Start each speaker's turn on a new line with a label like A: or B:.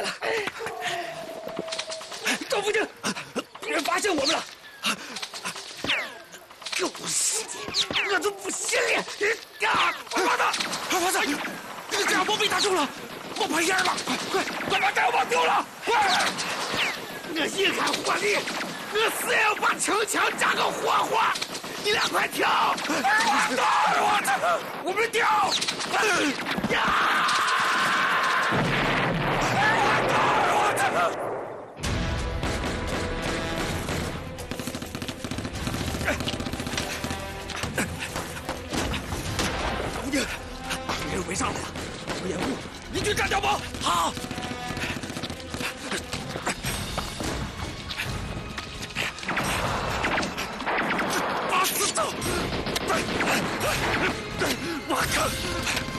A: 了！赵福京，敌人发现我们了！狗世界，我都不信了！王子，王子，这家伙被打中了，冒白烟了！快把碉堡丢了！快！我一看火力，我死也要把城墙炸个活活！你俩快跳！我们跳！吴京，敌人围上来了，不掩护，你去炸碉堡。好。我靠！